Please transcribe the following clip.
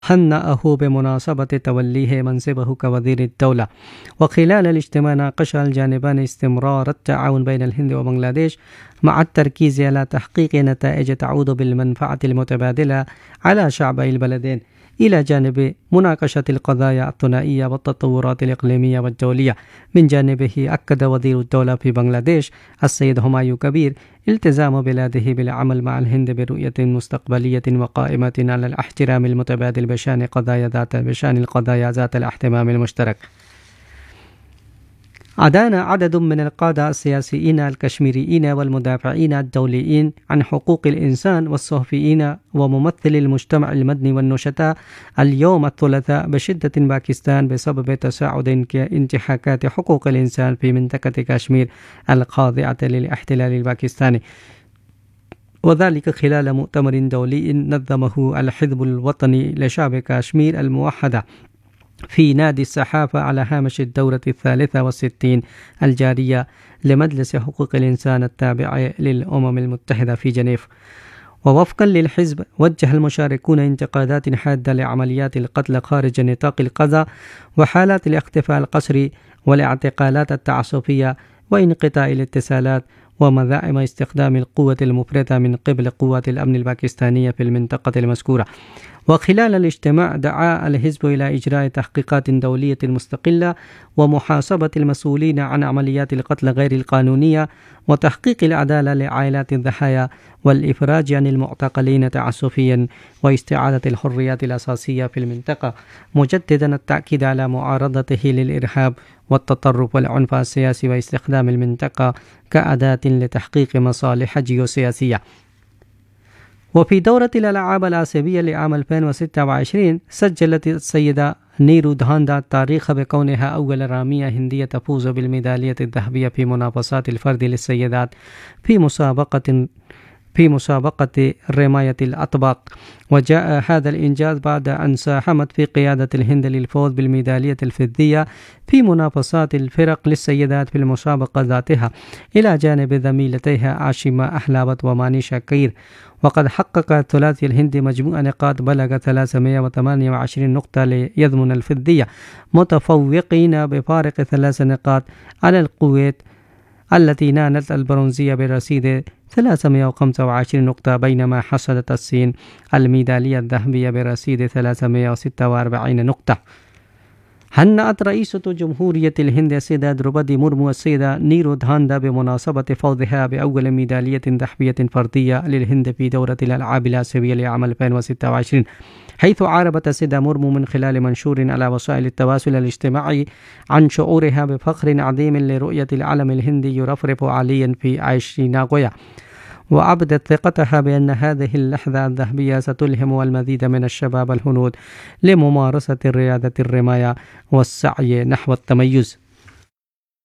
هنأه بمناسبة توليه منصبه كوزير الدولة. وخلال الاجتماع ناقش الجانبان استمرار التعاون بين الهند وبنغلاديش مع التركيز على تحقيق نتائج تعود بالمنفعة المتبادلة على شعبي البلدين، إلى جانب مناقشة القضايا الثنائية والتطورات الإقليمية والدولية. من جانبه أكد وزير الدولة في بنغلاديش السيد همايو كبير التزام بلاده بالعمل مع الهند برؤية مستقبلية وقائمة على الاحترام المتبادل بشأن القضايا ذات الاهتمام المشترك. أدان عدد من القادة السياسيين الكشميريين والمدافعين الدوليين عن حقوق الإنسان والصحفيين وممثلي المجتمع المدني والنشطاء اليوم الثلاثاء بشدة باكستان بسبب تصاعد انتهاكات حقوق الإنسان في منطقة كشمير الخاضعة للاحتلال الباكستاني، وذلك خلال مؤتمر دولي نظمه الحزب الوطني لشعب كشمير الموحدة في نادي الصحافة على هامش الدورة 63 الجارية لمجلس حقوق الإنسان التابع للأمم المتحدة في جنيف. ووفقا للحزب، وجه المشاركون انتقادات حادة لعمليات القتل خارج نطاق القضاء وحالات الاختفاء القسري والاعتقالات التعسفية وانقطاع الاتصالات ومذاعم استخدام القوة المفرطة من قبل قوات الأمن الباكستانية في المنطقة المذكورة. وخلال الاجتماع دعا الحزب إلى إجراء تحقيقات دولية مستقلة ومحاسبة المسؤولين عن عمليات القتل غير القانونية وتحقيق العدالة لعائلات الضحايا والإفراج عن المعتقلين تعسفيا واستعادة الحريات الأساسية في المنطقة، مجددا التأكيد على معارضته للإرهاب والتطرف والعنف السياسي واستخدام المنطقة كأداة لتحقيق مصالح جيوسياسية. وفي دورة الألعاب الآسيوية لعام 2026 سجلت السيدة نيرو دهاندا التاريخ بكونها أول رامية هندية تفوز بالميدالية الذهبية في منافسات الفرد للسيدات في مسابقة رماية الأطباق. وجاء هذا الإنجاز بعد أن ساهمت في قيادة الهند للفوز بالميدالية الفضية في منافسات الفرق للسيدات في المسابقة ذاتها، إلى جانب زميلتيها عاشمة أحلابت ومانيشا كير. وقد حقق الثلاثي الهندي مجموع نقاط بلغ 328 نقطة ليضمن الفضية، متفوقين بفارق 3 نقاط على الكويت التي نالت البرونزية برصيد 325 نقطة، بينما حصلت الصين الميدالية الذهبية برصيد 346 نقطة. هنأت رئيسة جمهورية الهند السيدة دربدي مرمو السيدة نيرو دهاندا بمناسبة فوزها بأول ميدالية ذهبية فردية للهند في دورة الألعاب الآسيوية لعام 2026، حيث عربت السيدة مرمو من خلال منشور على وسائل التواصل الاجتماعي عن شعورها بفخر عظيم لرؤية العلم الهندي يرفرف عاليا في عيش ناغويا، وأبدت ثقتها بأن هذه اللحظة الذهبية ستلهم المزيد من الشباب الهنود لممارسة رياضة الرماية والسعي نحو التميز.